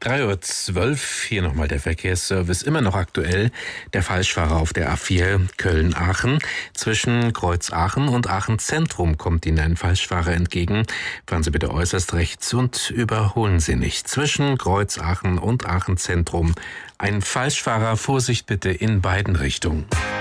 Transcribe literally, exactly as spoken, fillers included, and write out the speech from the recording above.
drei Uhr zwölf, hier nochmal der Verkehrsservice, immer noch aktuell. Der Falschfahrer auf der A vier Köln-Aachen. Zwischen Kreuz-Aachen und Aachen-Zentrum kommt Ihnen ein Falschfahrer entgegen. Fahren Sie bitte äußerst rechts und überholen Sie nicht. Zwischen Kreuz-Aachen und Aachen-Zentrum ein Falschfahrer. Vorsicht bitte in beiden Richtungen.